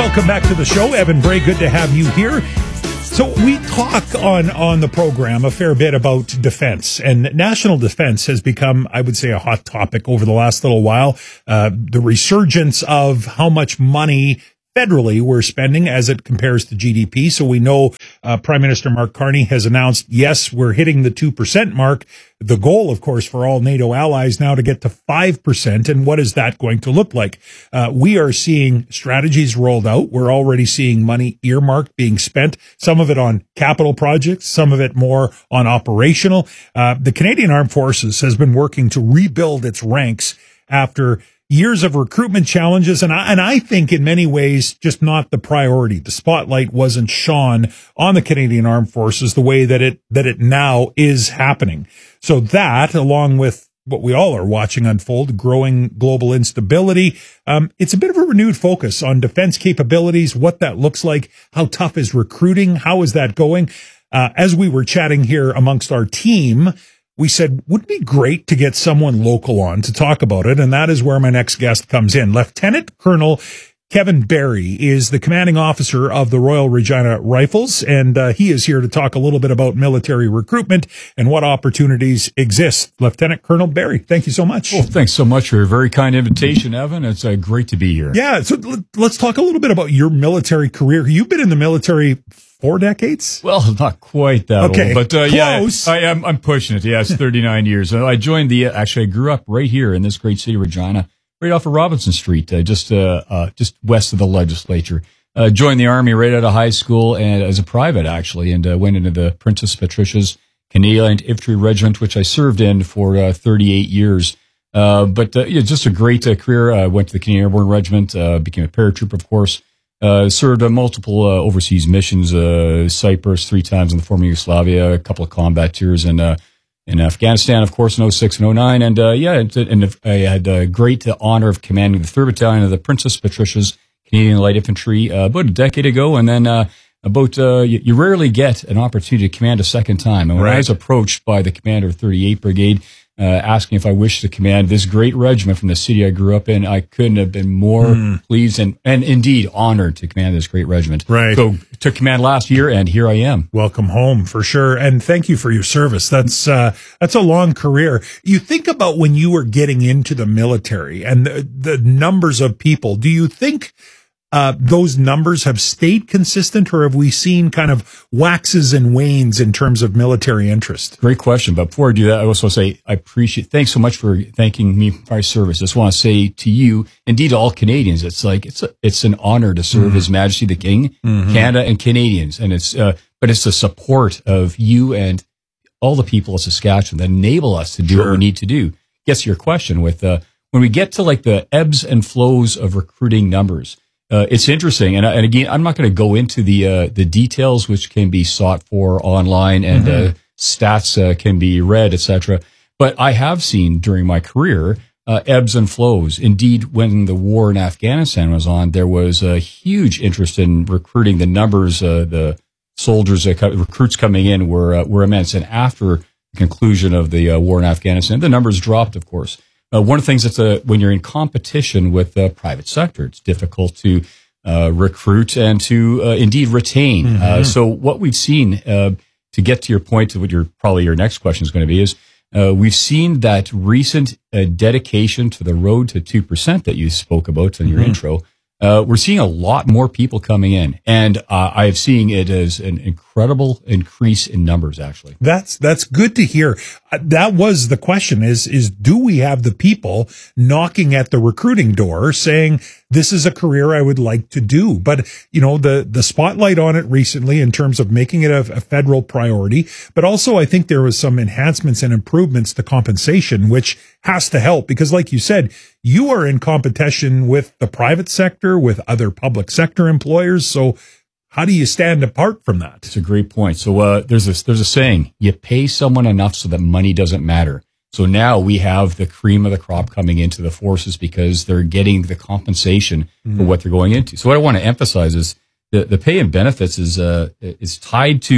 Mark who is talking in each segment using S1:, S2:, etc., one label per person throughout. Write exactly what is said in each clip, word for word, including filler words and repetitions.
S1: Welcome back to the show. Evan Bray, good to have you here. So we talk on, on the program a fair bit about defense, and national defense has become, I would say, a hot topic over the last little while. Uh, the resurgence of how much money federally we're spending as it compares to G D P. So we know uh, Prime Minister Mark Carney has announced, yes, we're hitting the two percent mark. The goal, of course, for all NATO allies now to get to five percent. And what is that going to look like? Uh, we are seeing strategies rolled out. We're already seeing money earmarked being spent, some of it on capital projects, some of it more on operational. Uh, the Canadian Armed Forces has been working to rebuild its ranks after years of recruitment challenges, and I, and I think in many ways just not the priority. The spotlight wasn't shone on the Canadian Armed Forces the way that it that it now is happening. So that, along with what we all are watching unfold, growing global instability, um, it's a bit of a renewed focus on defense capabilities, what that looks like, how tough is recruiting, how is that going? Uh, as we were chatting here amongst our team, we said, wouldn't it be great to get someone local on to talk about it? And that is where my next guest comes in. Lieutenant Colonel Kevin Barry is the commanding officer of the Royal Regina Rifles, and uh, he is here to talk a little bit about military recruitment and what opportunities exist. Lieutenant Colonel Barry, thank you so much.
S2: Well, thanks so much for a very kind invitation, Evan. It's uh, great to be here.
S1: Yeah, so let's talk a little bit about your military career. You've been in the military four decades?
S2: Well, not quite that
S1: okay.
S2: old, but uh,
S1: Close.
S2: yeah, I am. I'm pushing it. Yeah, it's thirty-nine years. I joined the. Actually, I grew up right here in this great city, Regina, right off of Robinson Street, uh, just uh, uh, just west of the legislature. Uh, joined the Army right out of high school and as a private, actually, and uh, went into the Princess Patricia's Canadian Infantry Regiment, which I served in for uh, thirty-eight years. Uh, but uh, yeah, just a great uh, career. I uh, went to the Canadian Airborne Regiment, uh, became a paratrooper, of course. Uh, served uh, multiple uh, overseas missions, uh, Cyprus three times in the former Yugoslavia, a couple of combat tours in uh, in Afghanistan, of course, in oh six and oh nine. And uh, yeah, and, and I had a great uh, honor of commanding the third Battalion of the Princess Patricia's Canadian Light Infantry uh, about a decade ago. And then uh, about uh, you, you rarely get an opportunity to command a second time. And when
S1: right.
S2: I was approached by the commander of thirty-eighth Brigade, Uh, asking if I wished to command this great regiment from the city I grew up in, I couldn't have been more mm. pleased and, and indeed honored to command this great regiment.
S1: Right.
S2: So took command last year, and here I am.
S1: Welcome home, for sure. And thank you for your service. That's, uh, that's a long career. You think about when you were getting into the military and the, the numbers of people, do you think Uh, those numbers have stayed consistent, or have we seen kind of waxes and wanes in terms of military interest?
S2: Great question. But before I do that, I also want to say I appreciate, thanks so much for thanking me for my service. I just want to say to you, indeed to all Canadians, it's like, it's a, it's an honor to serve mm-hmm. His Majesty the King, mm-hmm. Canada and Canadians. And it's, uh, but it's the support of you and all the people of Saskatchewan that enable us to do sure. what we need to do. Gets to your question with, uh, when we get to like the ebbs and flows of recruiting numbers, Uh, it's interesting, and, and again, I'm not going to go into the uh, the details which can be sought for online and mm-hmm. uh, stats uh, can be read, et cetera. But I have seen during my career uh, ebbs and flows. Indeed, when the war in Afghanistan was on, there was a huge interest in recruiting. The numbers, uh, the soldiers, uh, recruits coming in were uh, were immense. And after the conclusion of the uh, war in Afghanistan, the numbers dropped, of course. Uh, one of the things that's uh, when you're in competition with the private sector, it's difficult to uh, recruit and to uh, indeed retain. Mm-hmm. Uh, so what we've seen, uh, to get to your point, to what your probably your next question is going to be, is uh, we've seen that recent uh, dedication to the road to two percent that you spoke about in your mm-hmm. intro. Uh, we're seeing a lot more people coming in, and uh, I'm seeing it as an incredible increase in numbers, actually.
S1: That's that's good to hear. Uh, that was the question, is, is do we have the people knocking at the recruiting door saying, this is a career I would like to do? But, you know, the, the spotlight on it recently in terms of making it a, a federal priority, but also I think there was some enhancements and improvements to compensation, which has to help because, like you said, you are in competition with the private sector, with other public sector employers. So how do you stand apart from that?
S2: It's a great point. So uh, there's a, there's a saying, you pay someone enough so that money doesn't matter. So now we have the cream of the crop coming into the forces because they're getting the compensation mm. for what they're going into. So what I want to emphasize is the, the pay and benefits is uh, is tied to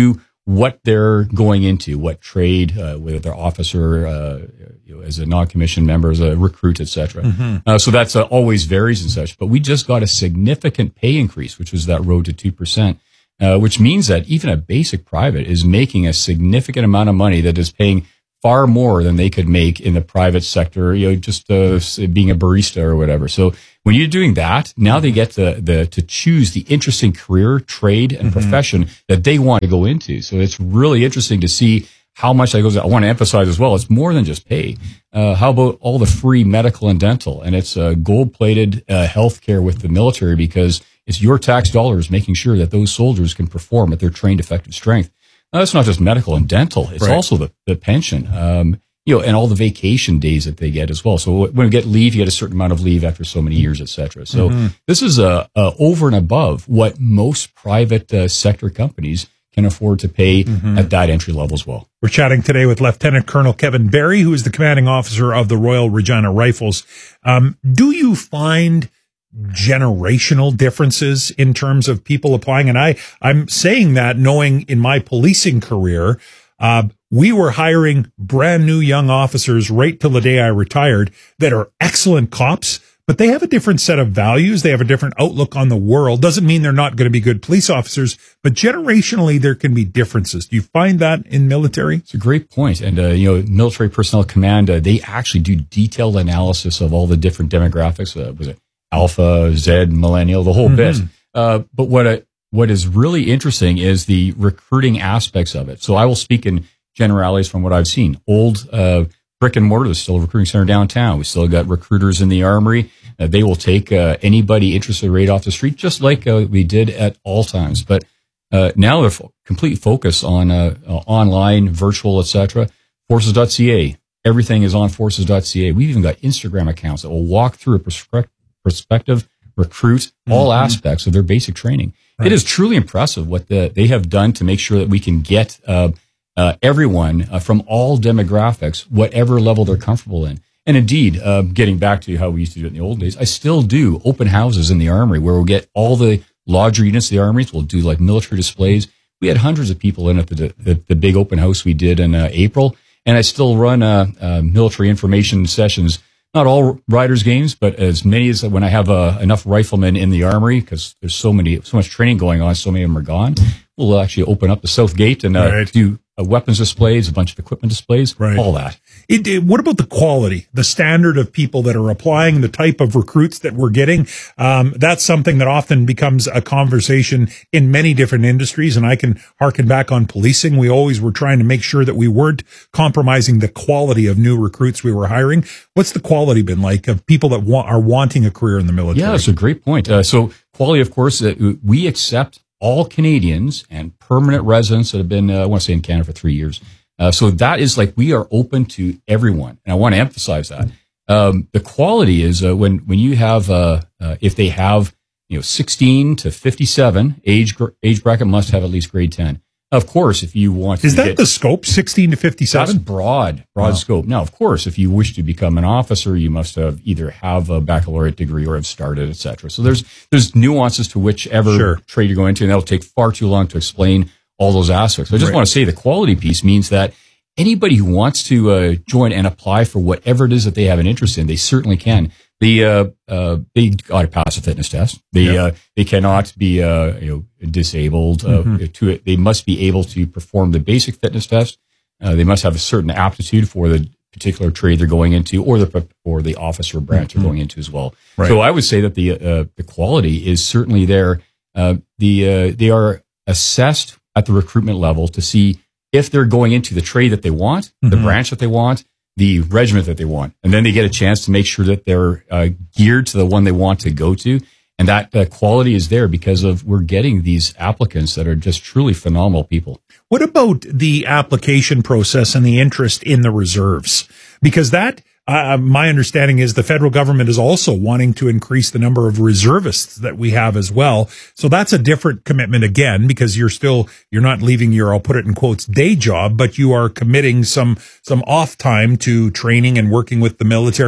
S2: what they're going into, what trade, uh, whether they're officer, uh, you know, as a non-commissioned member, as a recruit, et cetera. Mm-hmm. Uh, so that's uh, always varies and such. But we just got a significant pay increase, which was that road to two percent, uh, which means that even a basic private is making a significant amount of money that is paying far more than they could make in the private sector, you know, just uh, being a barista or whatever. So when you're doing that, now they get the, the to choose the interesting career, trade, and mm-hmm. profession that they want to go into. So it's really interesting to see how much that goes. I want to emphasize as well, it's more than just pay. Uh, how about all the free medical and dental? And it's uh, gold-plated uh, healthcare with the military, because it's your tax dollars making sure that those soldiers can perform at their trained effective strength. Now, it's not just medical and dental. It's right. also the, the pension, um, you know, and all the vacation days that they get as well. So when you get leave, you get a certain amount of leave after so many years, et cetera. So mm-hmm. this is a, a over and above what most private uh, sector companies can afford to pay mm-hmm. at that entry level as well.
S1: We're chatting today with Lieutenant Colonel Kevin Barry, who is the commanding officer of the Royal Regina Rifles. Um, do you find generational differences in terms of people applying? And I, I'm saying that knowing in my policing career, uh, we were hiring brand new young officers right till the day I retired that are excellent cops, but they have a different set of values. They have a different outlook on the world. Doesn't mean they're not going to be good police officers, but generationally there can be differences. Do you find that in military?
S2: It's a great point. And, uh, you know, Military Personnel Command, uh, they actually do detailed analysis of all the different demographics. Uh, was it Alpha, Z, Millennial, the whole mm-hmm. bit. Uh, but what I, what is really interesting is the recruiting aspects of it. So I will speak in generalities from what I've seen. Old uh, brick and mortar is still a recruiting center downtown. We still got recruiters in the Armory. Uh, they will take uh, anybody interested right off the street, just like uh, we did at all times. But uh, now they're f- complete focus on uh, uh, online, virtual, et cetera. Forces dot c a. Everything is on Forces dot c a. We've even got Instagram accounts that will walk through a prescriptive prospective recruit all mm-hmm. aspects of their basic training. Right. It is truly impressive what the, they have done to make sure that we can get uh, uh, everyone uh, from all demographics, whatever level they're comfortable in. And indeed, uh, getting back to how we used to do it in the old days, I still do open houses in the Armory where we'll get all the larger units of the Armories. We'll do like military displays. We had hundreds of people in at the, the, the big open house we did in uh, April. And I still run uh, uh, military information sessions. Not all riders games, but as many as when I have uh, enough riflemen in the Armory, because there's so many, so much training going on, so many of them are gone. We'll actually open up the south gate and uh, right. do uh, weapons displays, a bunch of equipment displays, right. all that.
S1: It, it, what about the quality, the standard of people that are applying, the type of recruits that we're getting? Um, that's something that often becomes a conversation in many different industries. And I can harken back on policing. We always were trying to make sure that we weren't compromising the quality of new recruits we were hiring. What's the quality been like of people that wa- are wanting a career in the military?
S2: Yeah, that's a great point. Uh, so quality, of course, uh, we accept all Canadians and permanent residents that have been, uh, I want to say in Canada for three years. Uh, so that is like, we are open to everyone. And I want to emphasize that. Um, the quality is, uh, when, when you have, uh, uh, if they have, you know, sixteen to fifty-seven age, gr- age bracket must have at least grade ten. Of course, if you want
S1: is
S2: to
S1: that
S2: get,
S1: the scope, sixteen to fifty-seven?
S2: That's broad, broad wow. scope. Now, of course, if you wish to become an officer, you must have either have a baccalaureate degree or have started, et cetera. So there's, there's nuances to whichever sure. trade you're going into, and that'll take far too long to explain all those aspects. I just right. want to say the quality piece means that anybody who wants to uh, join and apply for whatever it is that they have an interest in, they certainly can. The uh, uh, they got to pass a fitness test. They yeah. uh, they cannot be uh, you know disabled. Uh, mm-hmm. To it, they must be able to perform the basic fitness test. Uh, they must have a certain aptitude for the particular trade they're going into, or the or the officer branch mm-hmm. they're going into as well. Right. So I would say that the uh, the quality is certainly there. Uh, the uh, they are assessed at the recruitment level to see if they're going into the trade that they want, mm-hmm. the branch that they want, the regiment that they want. And then they get a chance to make sure that they're uh, geared to the one they want to go to. And that uh, quality is there because of we're getting these applicants that are just truly phenomenal people.
S1: What about the application process and the interest in the reserves? Because that, uh, my understanding is the federal government is also wanting to increase the number of reservists that we have as well. So that's a different commitment again, because you're still, you're not leaving your, I'll put it in quotes, day job, but you are committing some, some off time to training and working with the military.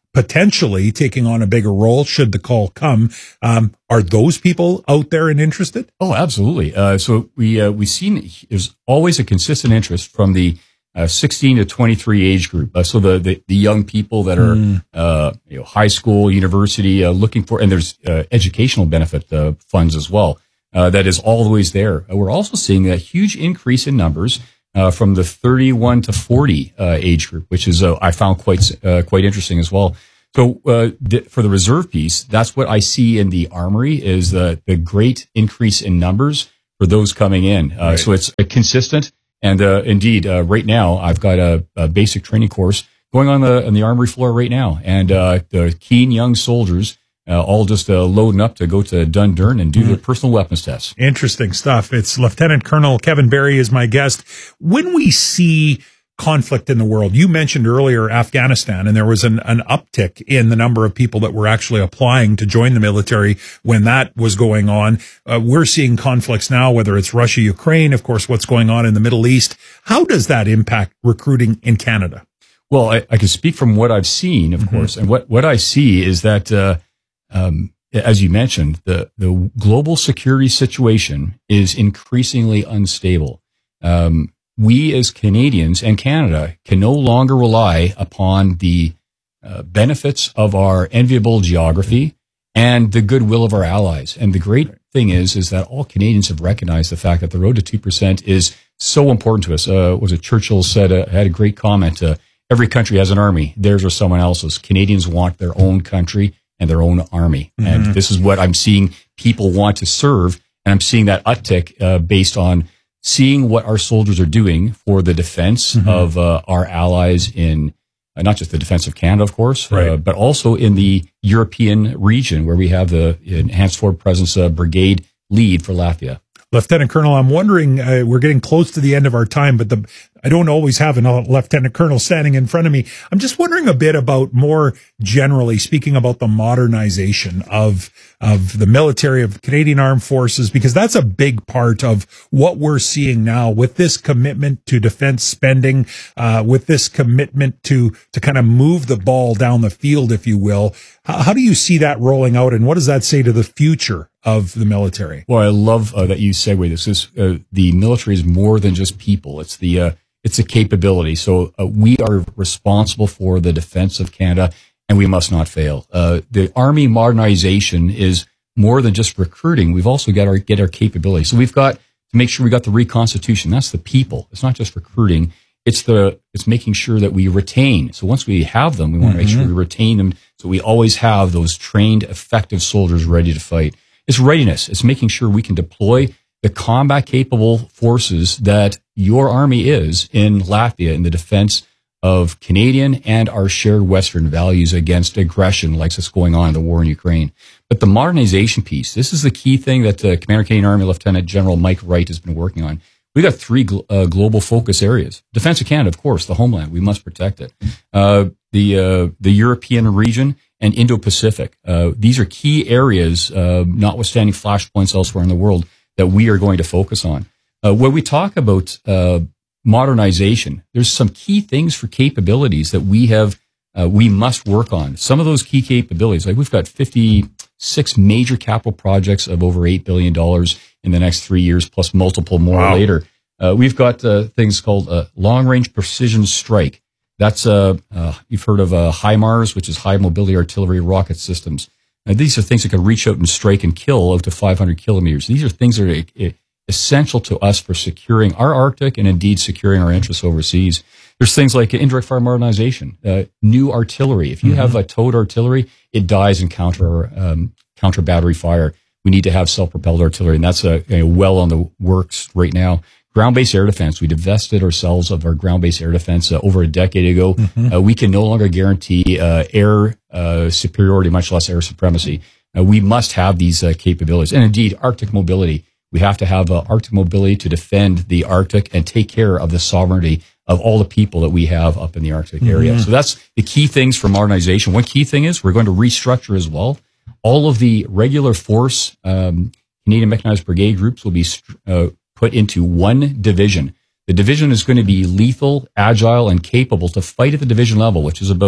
S1: potentially taking on a bigger role should the call come. Um, are those people out there and interested?
S2: Oh, absolutely. Uh, so we uh, we've seen there's always a consistent interest from the uh, sixteen to twenty-three age group. Uh, so the, the the young people that are mm. uh, you know, high school, university, uh, looking for, and there's uh, educational benefit uh, funds as well. Uh, that is always there. Uh, we're also seeing a huge increase in numbers uh, from the thirty-one to forty uh, age group, which is uh, I found quite uh, quite interesting as well. So uh, th- for the reserve piece, that's what I see in the Armory is the the great increase in numbers for those coming in. Uh, right. So it's uh, consistent, and uh, indeed, uh, right now I've got a, a basic training course going on the on the Armory floor right now, and uh, the keen young soldiers. Uh, all just uh, loading up to go to Dundurn and do mm. their personal weapons tests.
S1: Interesting stuff. It's Lieutenant Colonel Kevin Barry is my guest. When we see conflict in the world, you mentioned earlier Afghanistan, and there was an, an uptick in the number of people that were actually applying to join the military when that was going on. Uh, we're seeing conflicts now, whether it's Russia, Ukraine, of course, what's going on in the Middle East. How does that impact recruiting in Canada?
S2: Well, I, I can speak from what I've seen, of mm-hmm. course, and what, what I see is that uh, Um, as you mentioned, the, the global security situation is increasingly unstable. Um, we as Canadians and Canada can no longer rely upon the uh, benefits of our enviable geography and the goodwill of our allies. And the great thing is, is that all Canadians have recognized the fact that the road to two percent is so important to us. Uh, was it Churchill said, uh, had a great comment, uh, every country has an army, theirs or someone else's. Canadians want their own country and their own army. Mm-hmm. And this is what I'm seeing people want to serve. And I'm seeing that uptick uh, based on seeing what our soldiers are doing for the defense mm-hmm. of uh, our allies in uh, not just the defense of Canada, of course, right. uh, but also in the European region where we have the Enhanced Forward Presence uh, Brigade lead for Latvia.
S1: Lieutenant Colonel, I'm wondering, uh, we're getting close to the end of our time, but the, I don't always have a Lieutenant Colonel standing in front of me. I'm just wondering a bit about more generally speaking about the modernization of, of the military, of Canadian Armed Forces, because that's a big part of what we're seeing now with this commitment to defense spending, uh, with this commitment to, to kind of move the ball down the field, if you will. How, how do you see that rolling out, and what does that say to the future of the military?
S2: Well, I love uh, that you segue this. Is uh, the military is more than just people. It's the uh, it's a capability. So uh, we are responsible for the defense of Canada, and we must not fail. Uh, the Army modernization is more than just recruiting. We've also got our get our capability. So we've got to make sure we got the reconstitution. That's the people. It's not just recruiting. It's the it's making sure that we retain. So once we have them, we want to mm-hmm. make sure we retain them. So we always have those trained, effective soldiers ready to fight. It's readiness. It's making sure we can deploy the combat-capable forces that your army is in Latvia in the defense of Canadian and our shared Western values against aggression like what's going on in the war in Ukraine. But the modernization piece, this is the key thing that uh, Commander Canadian Army Lieutenant General Mike Wright has been working on. We got three gl- uh, global focus areas. Defense of Canada, of course, the homeland. We must protect it. Uh, the uh, the European region and Indo-Pacific. Uh, these are key areas, uh, notwithstanding flashpoints elsewhere in the world, that we are going to focus on. Uh, when we talk about uh, modernization, there's some key things for capabilities that we have, uh, we must work on. Some of those key capabilities, like we've got fifty-six major capital projects of over eight billion dollars in the next three years, plus multiple more wow. later. Uh, we've got uh, things called uh, long-range precision strike. That's, uh, uh, you've heard of uh, HIMARS, which is high mobility artillery rocket systems. Now, these are things that can reach out and strike and kill out to five hundred kilometers. These are things that are uh, essential to us for securing our Arctic and indeed securing our interests overseas. There's things like indirect fire modernization, uh, new artillery. If you mm-hmm. have a towed artillery, it dies in counter, um, counter battery fire. We need to have self-propelled artillery, and that's uh, you know, well on the works right now. Ground-based air defense. We divested ourselves of our ground-based air defense uh, over a decade ago. Mm-hmm. Uh, we can no longer guarantee uh, air uh, superiority, much less air supremacy. Uh, we must have these uh, capabilities. And indeed, Arctic mobility. We have to have uh, Arctic mobility to defend the Arctic and take care of the sovereignty of all the people that we have up in the Arctic mm-hmm. area. So that's the key things for modernization. One key thing is we're going to restructure as well. All of the regular force um, Canadian Mechanized Brigade groups will be uh, put into one division. The division is going to be lethal, agile, and capable to fight at the division level, which is about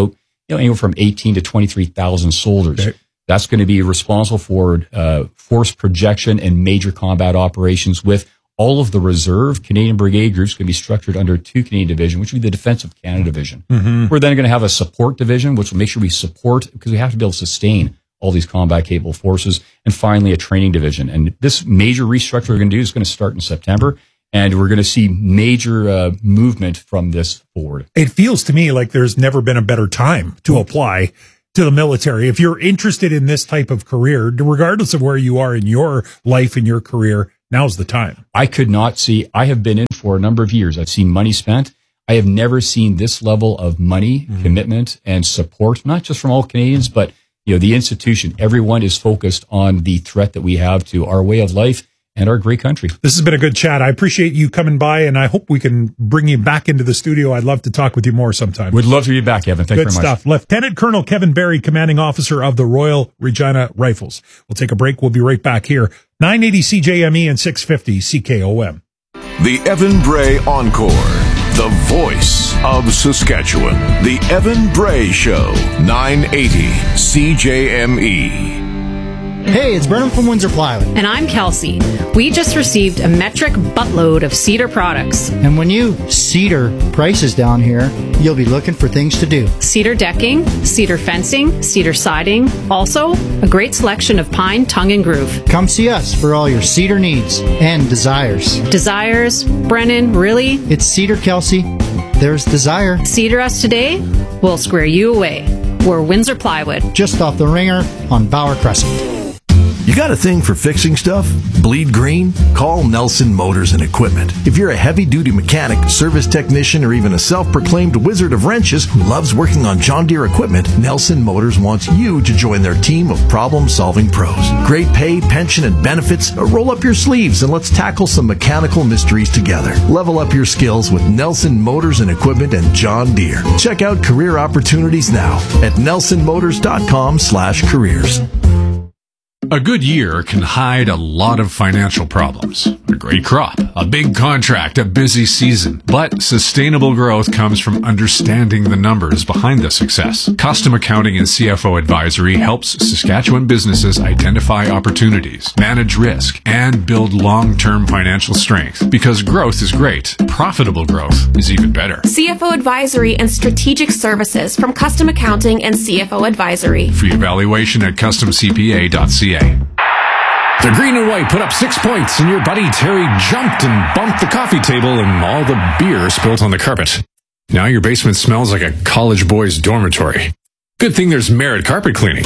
S2: you know, anywhere from eighteen to twenty-three thousand soldiers.
S1: Okay.
S2: That's going to be responsible for uh, force projection and major combat operations, with all of the reserve Canadian brigade groups going to be structured under two Canadian division, which will be the Defense of Canada division. Mm-hmm. We're then going to have a support division, which will make sure we support, because we have to be able to sustain all these combat capable forces. And finally, a training division. And this major restructure we're going to do is going to start in September. And we're going to see major uh, movement from this forward.
S1: It feels to me like there's never been a better time to apply to the military. If you're interested in this type of career, regardless of where you are in your life and your career, now's the time.
S2: I could not see, I have been in for a number of years. I've seen money spent. I have never seen this level of money, mm-hmm. commitment, and support, not just from all Canadians, but you know, the institution. Everyone is focused on the threat that we have to our way of life and our great country.
S1: This has been a good chat. I appreciate you coming by, and I hope we can bring you back into the studio. I'd love to talk with you more sometime.
S2: Would love to be back, Evan. Thank you very much.
S1: Good stuff. Lieutenant Colonel Kevin Barry, Commanding Officer of the Royal Regina Rifles. We'll take a break. We'll be right back here. nine eighty C J M E and six fifty C K O M.
S3: The Evan Bray Encore, the voice of Saskatchewan. The Evan Bray Show, nine eighty C J M E.
S4: Hey, it's Brennan from Windsor Plywood.
S5: And I'm Kelsey. We just received a metric buttload of Cedar products.
S4: And when you Cedar prices down here, you'll be looking for things to do.
S5: Cedar decking, cedar fencing, cedar siding. Also, a great selection of pine, tongue, and groove.
S4: Come see us for all your cedar needs and desires.
S5: Desires? Brennan, really?
S4: It's Cedar, Kelsey. There's desire.
S5: Cedar us today, we'll square you away. We're Windsor Plywood.
S4: Just off the ringer on Bauer Crescent.
S6: You got a thing for fixing stuff? Bleed green? Call Nelson Motors and Equipment. If you're a heavy-duty mechanic, service technician, or even a self-proclaimed wizard of wrenches who loves working on John Deere equipment, Nelson Motors wants you to join their team of problem-solving pros. Great pay, pension, and benefits? Roll up your sleeves and let's tackle some mechanical mysteries together. Level up your skills with Nelson Motors and Equipment and John Deere. Check out career opportunities now at nelson motors dot com slash careers.
S7: A good year can hide a lot of financial problems. A great crop, a big contract, a busy season. But sustainable growth comes from understanding the numbers behind the success. Custom Accounting and C F O Advisory helps Saskatchewan businesses identify opportunities, manage risk, and build long-term financial strength. Because growth is great, profitable growth is even better.
S8: C F O Advisory and Strategic Services from Custom Accounting and C F O Advisory.
S7: Free evaluation at custom c p a dot c a.
S9: The green and white put up six points, and your buddy Terry jumped and bumped the coffee table, and all the beer spilled on the carpet. Now your basement smells like a college boy's dormitory. Good thing there's Merit Carpet Cleaning.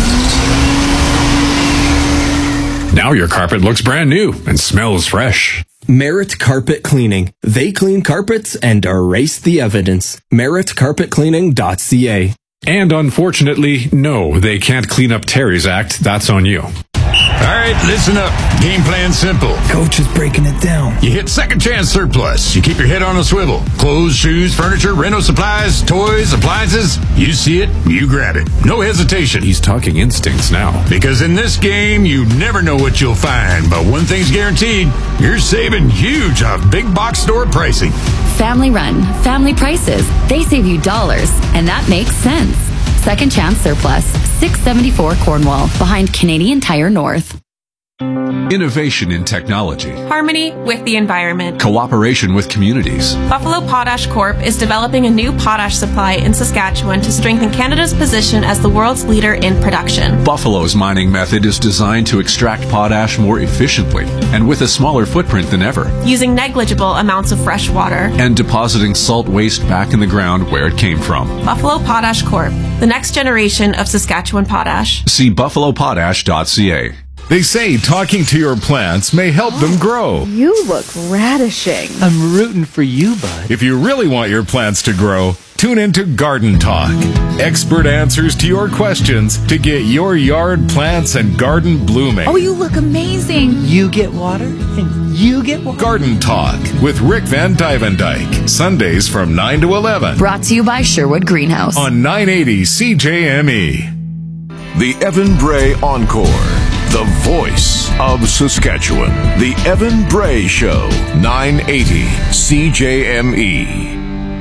S9: Now your carpet looks brand new and smells fresh.
S10: Merit Carpet Cleaning. They clean carpets and erase the evidence. merit carpet cleaning dot c a.
S7: And unfortunately, no, they can't clean up Terry's act. That's on you.
S9: All right, listen up. Game plan simple.
S10: Coach is breaking it down.
S9: You hit Second Chance Surplus. You keep your head on a swivel. Clothes, shoes, furniture, rental supplies, toys, appliances. You see it, you grab it. No hesitation.
S7: He's talking instincts now.
S9: Because in this game, you never know what you'll find. But one thing's guaranteed, you're saving huge on big box store pricing.
S11: Family run, family prices. They save you dollars, and that makes sense. Second Chance Surplus, six seventy-four Cornwall, behind Canadian Tire North.
S7: Innovation in technology.
S8: Harmony with the environment.
S7: Cooperation with communities.
S8: Buffalo Potash Corp is developing a new potash supply in Saskatchewan to strengthen Canada's position as the world's leader in production.
S7: Buffalo's mining method is designed to extract potash more efficiently and with a smaller footprint than ever.
S8: Using negligible amounts of fresh water.
S7: And depositing salt waste back in the ground where it came from.
S8: Buffalo Potash Corp, the next generation of Saskatchewan potash.
S7: See buffalo potash dot c a.
S12: They say talking to your plants may help them grow.
S13: You look radishing.
S10: I'm rooting for you, bud.
S12: If you really want your plants to grow, tune into Garden Talk. Expert answers to your questions to get your yard plants and garden blooming.
S13: Oh, you look amazing.
S10: You get water and you get water.
S12: Garden Talk with Rick Van Dyke. Sundays from nine to eleven.
S11: Brought to you by Sherwood Greenhouse.
S12: On nine eighty C J M E.
S3: The Evan Bray Encore. The voice of Saskatchewan. The Evan Bray Show, nine eighty C J M E.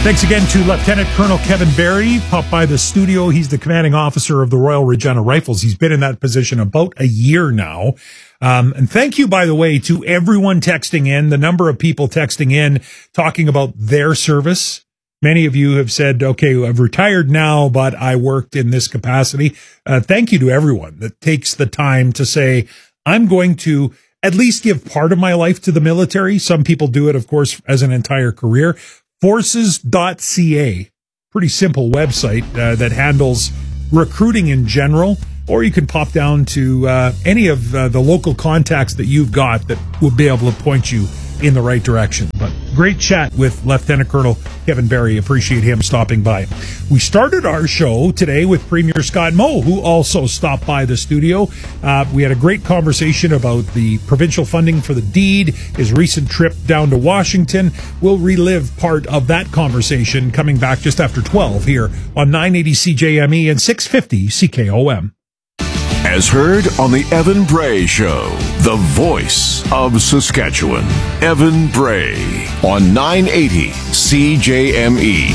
S1: Thanks again to Lieutenant Colonel Kevin Barry. Popped by the studio. He's the commanding officer of the Royal Regina Rifles. He's been in that position about a year now. Um, and thank you, by the way, to everyone texting in, the number of people texting in, talking about their service. Many of you have said, okay, I've retired now, but I worked in this capacity. Uh, thank you to everyone that takes the time to say, I'm going to at least give part of my life to the military. Some people do it, of course, as an entire career. Forces dot c a, pretty simple website uh, that handles recruiting in general, or you can pop down to uh, any of uh, the local contacts that you've got that will be able to point you in the right direction. But great chat with Lieutenant Colonel Kevin Barry. Appreciate him stopping by. We started our show today with Premier Scott Moe, who also stopped by the studio. Uh, we had a great conversation about the provincial funding for the deed, his recent trip down to Washington. We'll relive part of that conversation coming back just after twelve here on nine eighty C J M E and six fifty C K O M.
S3: As heard on the Evan Bray Show, the voice of Saskatchewan. Evan Bray on nine eighty C J M E.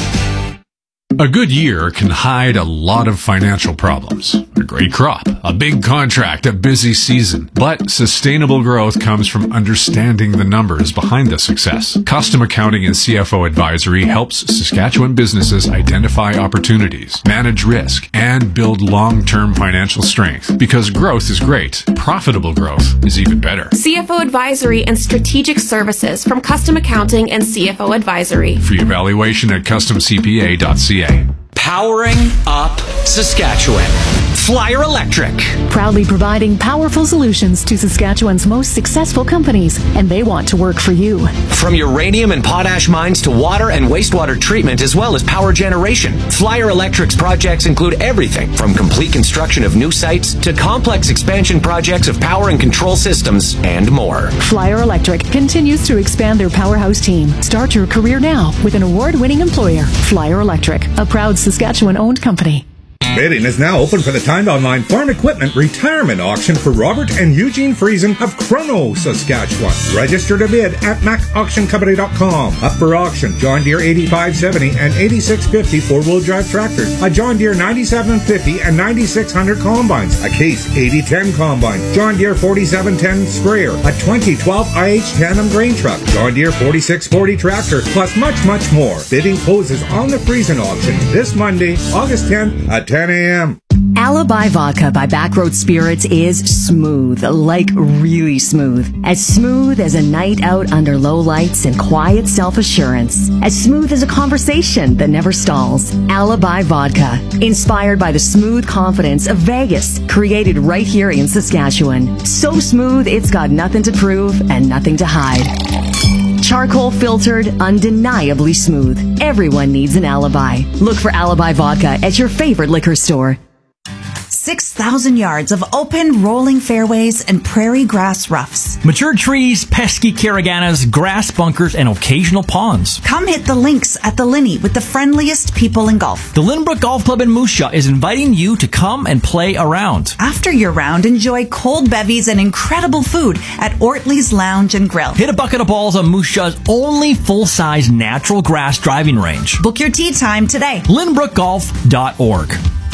S7: A good year can hide a lot of financial problems. A great crop, a big contract, a busy season. But sustainable growth comes from understanding the numbers behind the success. Custom Accounting and C F O Advisory helps Saskatchewan businesses identify opportunities, manage risk, and build long-term financial strength. Because growth is great, profitable growth is even better.
S8: C F O Advisory and Strategic Services from Custom Accounting and C F O Advisory.
S7: Free evaluation at custom c p a dot c a.
S14: Powering up Saskatchewan. Flyer Electric.
S15: Proudly providing powerful solutions to Saskatchewan's most successful companies, and they want to work for you.
S14: From uranium and potash mines to water and wastewater treatment, as well as power generation, Flyer Electric's projects include everything from complete construction of new sites to complex expansion projects of power and control systems and more.
S15: Flyer Electric continues to expand their powerhouse team. Start your career now with an award-winning employer, Flyer Electric, a proud Saskatchewan-owned company.
S16: Bidding is now open for the timed online farm equipment retirement auction for Robert and Eugene Friesen of Chrono, Saskatchewan. Register to bid at mac auction company dot com. Up for auction, John Deere eighty-five seventy and eighty-six fifty four-wheel drive tractors, a John Deere ninety-seven fifty and ninety-six hundred combines, a Case eighty ten combine, John Deere forty-seven ten sprayer, a twenty twelve I H tandem grain truck, John Deere forty-six forty tractor, plus much, much more. Bidding closes on the Friesen auction this Monday, August tenth at ten a.m.
S17: Alibi Vodka by Backroad Spirits is smooth, like really smooth. As smooth as a night out under low lights and quiet self-assurance. As smooth as a conversation that never stalls. Alibi Vodka, inspired by the smooth confidence of Vegas, created right here in Saskatchewan. So smooth, it's got nothing to prove and nothing to hide. Charcoal filtered, undeniably smooth. Everyone needs an alibi. Look for Alibi Vodka at your favorite liquor store.
S18: six thousand yards of open, rolling fairways and prairie grass roughs.
S19: Mature trees, pesky caraganas, grass bunkers, and occasional ponds.
S18: Come hit the links at the Linney with the friendliest people in golf.
S19: The Lynbrook Golf Club in Moose Jaw is inviting you to come and play around.
S18: After your round, enjoy cold bevies and incredible food at Ortley's Lounge and Grill.
S19: Hit a bucket of balls on Moose Jaw's only full-size natural grass driving range.
S18: Book your tee time today.
S19: lynbrook golf dot org.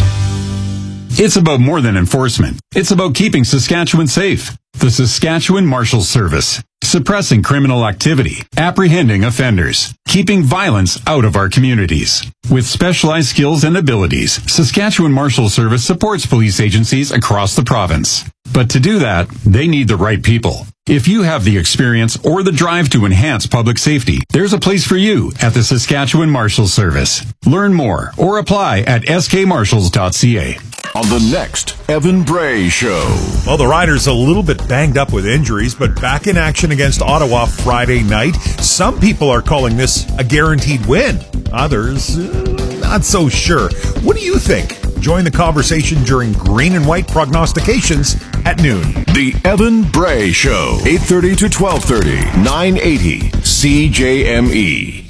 S20: It's about more than enforcement. It's about keeping Saskatchewan safe. The Saskatchewan Marshals Service. Suppressing criminal activity, apprehending offenders, keeping violence out of our communities. With specialized skills and abilities, Saskatchewan Marshals Service supports police agencies across the province. But to do that, they need the right people. If you have the experience or the drive to enhance public safety, there's a place for you at the Saskatchewan Marshals Service. Learn more or apply at s k marshals dot c a.
S3: On the next Evan Bray Show.
S1: Well, the Riders a little bit banged up with injuries, but back in action against Ottawa Friday night. Some people are calling this a guaranteed win. Others, uh, not so sure. What do you think? Join the conversation during Green and White Prognostications at noon.
S3: The Evan Bray Show, eight thirty to twelve thirty, nine eighty C J M E.